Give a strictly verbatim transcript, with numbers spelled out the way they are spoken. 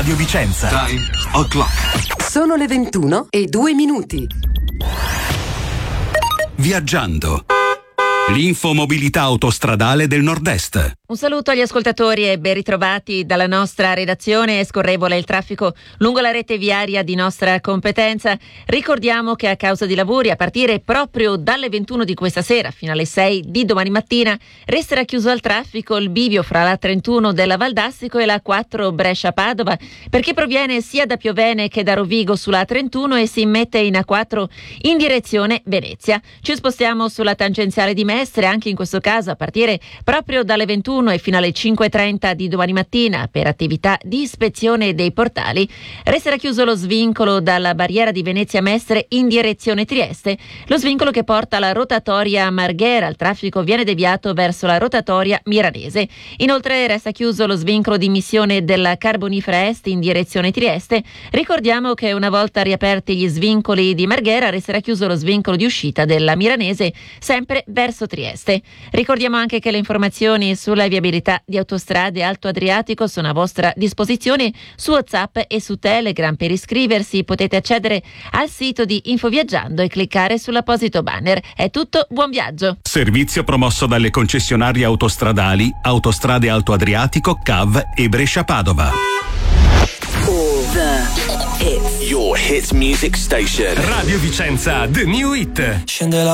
Radio Vicenza. Time o'clock. Sono le ventuno e due minuti. Viaggiando. L'infomobilità autostradale del Nord-Est. Un saluto agli ascoltatori e ben ritrovati dalla nostra redazione. Scorrevole il traffico lungo la rete viaria di nostra competenza. Ricordiamo che a causa di lavori, a partire proprio dalle ventuno di questa sera fino alle sei di domani mattina, resterà chiuso al traffico il bivio fra la trentuno della Valdastico e la quattro Brescia-Padova, perché proviene sia da Piovene che da Rovigo sulla trentuno e si immette in A quattro in direzione Venezia. Ci spostiamo sulla tangenziale di Mestre, anche in questo caso a partire proprio dalle ventuno e fino alle cinque e trenta di domani mattina per attività di ispezione dei portali. Resterà chiuso lo svincolo dalla barriera di Venezia Mestre in direzione Trieste, lo svincolo che porta alla rotatoria Marghera. Il traffico viene deviato verso la rotatoria Miranese. Inoltre resta chiuso lo svincolo di missione della Carbonifera Est in direzione Trieste. Ricordiamo che una volta riaperti gli svincoli di Marghera resterà chiuso lo svincolo di uscita della Miranese sempre verso Trieste. Ricordiamo anche che le informazioni sulla viabilità di Autostrade Alto Adriatico sono a vostra disposizione su WhatsApp e su Telegram. Per iscriversi potete accedere al sito di Infoviaggiando e cliccare sull'apposito banner. È tutto, buon viaggio. Servizio promosso dalle concessionarie autostradali Autostrade Alto Adriatico, C A V e Brescia-Padova. All the hits. Your hit music station. Radio Vicenza, The New Hit. Scende la